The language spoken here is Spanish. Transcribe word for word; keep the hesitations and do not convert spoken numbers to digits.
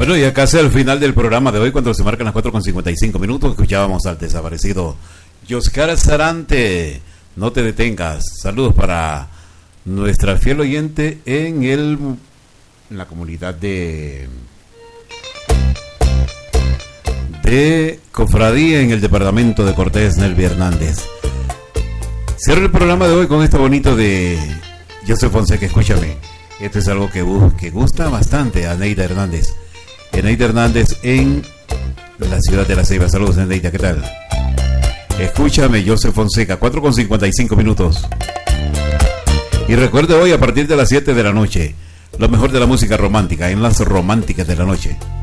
Bueno, y acá es el final del programa de hoy, cuando se marcan las cuatro con cincuenta y cinco minutos. Escuchábamos al desaparecido Yoscar Sarante. No te detengas. Saludos para nuestra fiel oyente en el en la comunidad de de Cofradía en el departamento de Cortés, Nelvi Hernández. Cierro el programa de hoy con esto bonito de Joseph Fonseca. Escúchame, esto es algo que, que gusta bastante a Neida Hernández. Neida Hernández en la ciudad de La Ceiba. Saludos, Neida, ¿qué tal? Escúchame, Joseph Fonseca, cuatro con cincuenta y cinco minutos. Y recuerde hoy a partir de las siete de la noche, lo mejor de la música romántica, en las románticas de la noche.